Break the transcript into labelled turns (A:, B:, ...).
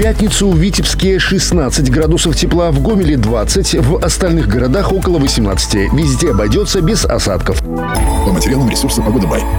A: пятницу в Витебске 16 градусов тепла, в Гомеле 20, в остальных городах около 18. Везде обойдется без осадков.
B: По материалам ресурса «Погода Бай».